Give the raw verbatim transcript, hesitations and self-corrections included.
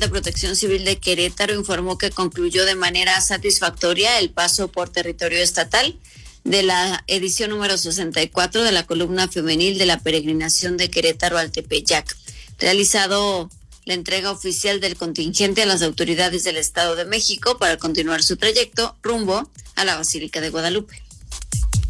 de Protección Civil de Querétaro informó que concluyó de manera satisfactoria el paso por territorio estatal de la edición número sesenta y cuatro de la columna femenil de la peregrinación de Querétaro al Tepeyac, realizado la entrega oficial del contingente a las autoridades del Estado de México para continuar su trayecto rumbo a la Basílica de Guadalupe.